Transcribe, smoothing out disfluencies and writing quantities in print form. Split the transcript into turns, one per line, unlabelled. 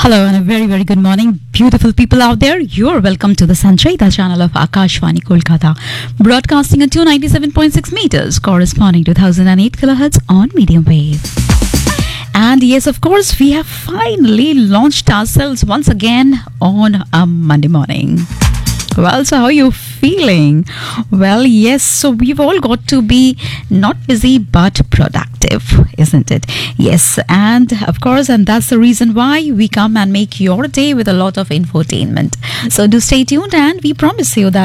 Hello and a very, very good morning, beautiful people out there. You're welcome to the Sanchayita channel of Akashvani Kolkata, broadcasting at 297.6 meters, corresponding to 1008 kilohertz on medium wave. And yes, of course, we have finally launched ourselves once again on a Monday morning. Well, so how are you feeling? Well, yes, so we've all got to be not busy but productive, isn't it? Yes, and of course, and that's the reason why we come and make your day with a lot of infotainment. So do stay tuned, and we promise you that